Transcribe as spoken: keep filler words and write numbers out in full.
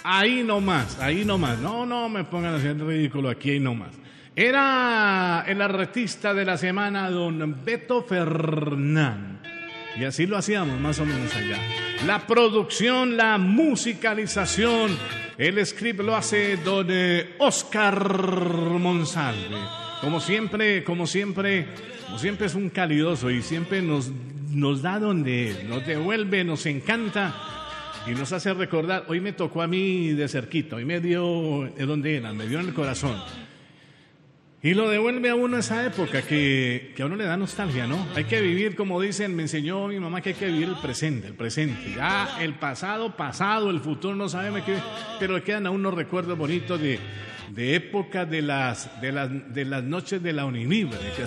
ahí nomás, ahí nomás. No, no me pongan a hacer ridículo aquí, ahí nomás. Era el artista de la semana, don Beto Fernán. Y así lo hacíamos más o menos allá. La producción, la musicalización, el script lo hace don eh, Oscar Monsalve. Como siempre, como siempre, como siempre es un calidoso y siempre nos, nos da donde es, nos devuelve, nos encanta y nos hace recordar. Hoy me tocó a mí de cerquita, hoy me dio, ¿de dónde era? Me dio en el corazón. Y lo devuelve a uno a esa época que, que a uno le da nostalgia, ¿no? Hay que vivir, como dicen, me enseñó mi mamá que hay que vivir el presente, el presente. Ya el pasado, pasado, el futuro no sabemos qué, pero le quedan a unos recuerdos bonitos de, de épocas de las, de las, de las noches de la Unilibre, que